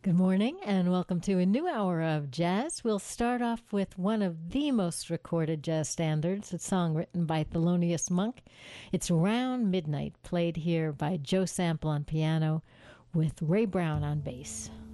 Good morning and welcome to a new hour of jazz. We'll start off with one of the most recorded jazz standards, a song written by Thelonious Monk. It's Round Midnight, played here by Joe Sample on piano with Ray Brown on bass.